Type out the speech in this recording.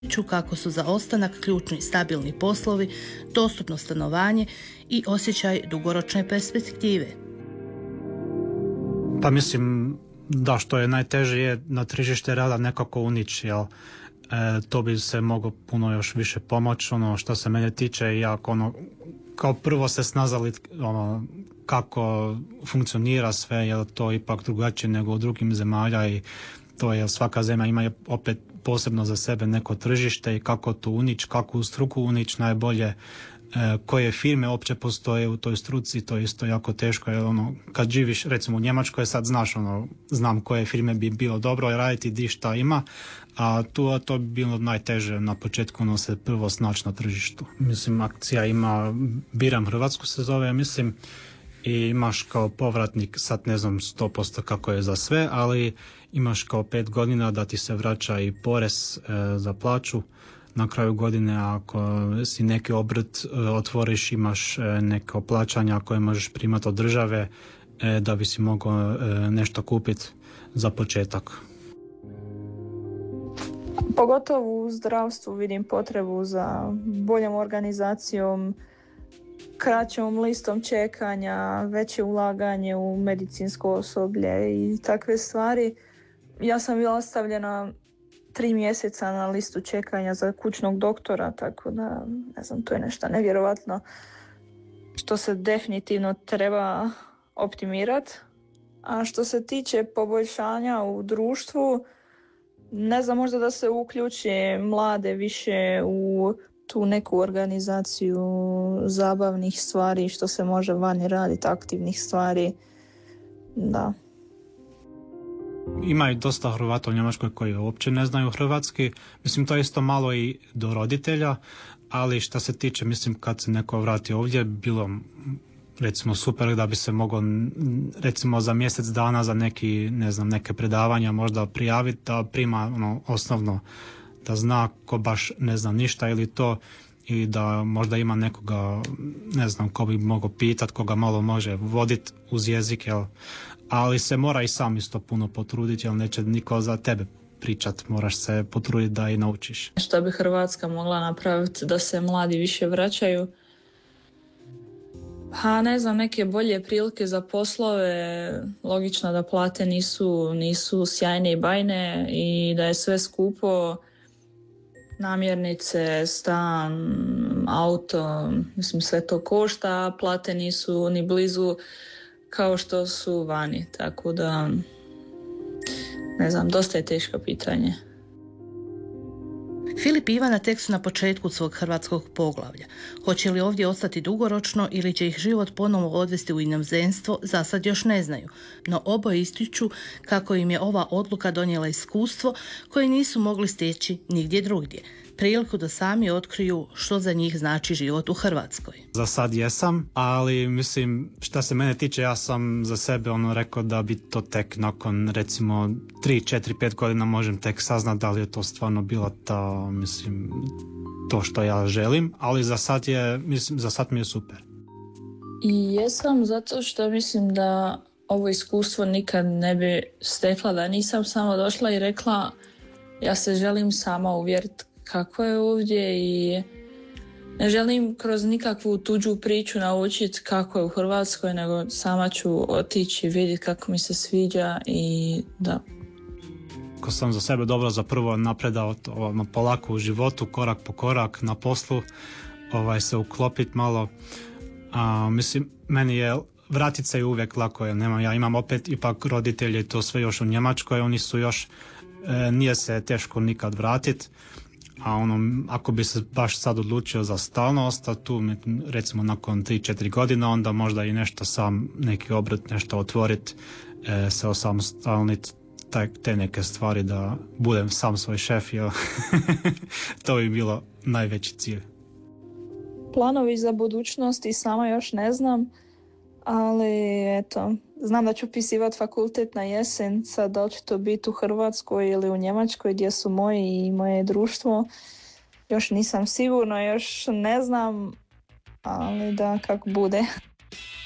kako su za ostanak ključni stabilni poslovi, dostupno stanovanje i osjećaj dugoročne perspektive. Pa mislim da što je najteže je na tržište rada nekako unići, jel? To bi se moglo puno još više pomoći, što se mene tiče, jako kao prvo se snazali kako funkcionira sve, jer to ipak drugačije nego u drugim zemalja i to je svaka zemlja ima opet posebno za sebe neko tržište i kako to unići, kakvu struku unići najbolje, koje firme uopće postoje u toj struci, to je isto jako teško, jer kad živiš recimo u Njemačkoj sad znaš, znam koje firme bi bilo dobro raditi, di šta ima, a to bi bilo najteže na početku, se prvo snaći na tržištu. Mislim, akcija ima Biram Hrvatsku se zove, mislim, i imaš kao povratnik, sad ne znam 100% kako je za sve, ali imaš kao 5 godina da ti se vraća i porez za plaću. Na kraju godine ako si neki obrt otvoriš, imaš neko plaćanja koje možeš primati od države da bi si mogao nešto kupiti za početak. Pogotovo u zdravstvu vidim potrebu za boljom organizacijom, kraćom listom čekanja, veće ulaganje u medicinsko osoblje i takve stvari. Ja sam bila stavljena 3 mjeseca na listu čekanja za kućnog doktora, tako da, ne znam, to je nešto nevjerovatno što se definitivno treba optimirati. A što se tiče poboljšanja u društvu, ne znam, možda da se uključe mlade više u tu neku organizaciju zabavnih stvari, što se može vani raditi, aktivnih stvari, da. Ima i dosta Hrvata u Njemačkoj koji uopće ne znaju hrvatski. Mislim, to je isto malo i do roditelja, ali što se tiče, mislim, kad se neko vrati ovdje, bilo recimo super da bi se mogao recimo za mjesec dana za neke predavanja možda prijaviti, da prima osnovno, da zna ko baš ne zna ništa ili to, i da možda ima nekoga, ne znam, ko bi mogao pitati, koga malo može voditi uz jezik, jel? Ali se mora i sam isto puno potruditi, jer neće niko za tebe pričat, moraš se potruditi da i naučiš. Što bi Hrvatska mogla napraviti da se mladi više vraćaju? Ne znam, neke bolje prilike za poslove, logično da plate nisu sjajne i bajne i da je sve skupo, namirnice, stan, auto, mislim sve to košta, a plate nisu ni blizu kao što su vani, tako da ne znam, dosta je teško pitanje. Filip i Ivana tek su na početku svog hrvatskog poglavlja. Hoće li ovdje ostati dugoročno ili će ih život ponovo odvesti u inozemstvo, za sad još ne znaju. No oboje ističu kako im je ova odluka donijela iskustvo koje nisu mogli steći nigdje drugdje. Priliku da sami otkriju što za njih znači život u Hrvatskoj. Za sad jesam, ali mislim, šta se mene tiče, ja sam za sebe rekao da bi to tek nakon recimo 3, 4, 5 godina možem tek saznat da li je to stvarno bila to što ja želim, ali za sad mi je super. I jesam zato što mislim da ovo iskustvo nikad ne bi stekla da nisam samo došla i rekla ja se želim sama uvjeriti kako je ovdje i ne želim kroz nikakvu tuđu priču naučiti kako je u Hrvatskoj, nego sama ću otići i vidjeti kako mi se sviđa i da. Ko sam za sebe dobro za prvo napredao polako u životu, korak po korak na poslu, se uklopiti malo. Mislim, meni je vratit se uvijek lako, ja imam opet ipak roditelje, to sve još u Njemačkoj, oni su još, nije se teško nikad vratiti. A ako bi se baš sad odlučio za stalno ostati tu, recimo nakon 3-4 godina, onda možda i nešto sam, neki obrt, nešto otvoriti, se osamostalniti, te neke stvari da budem sam svoj šef, to bi bilo najveći cilj. Planovi za budućnost i sama još ne znam, ali eto, znam da ću upisivati fakultet na jesen, sad da li će to biti u Hrvatskoj ili u Njemačkoj gdje su moji i moje društvo, još nisam sigurna, još ne znam, ali da kako bude.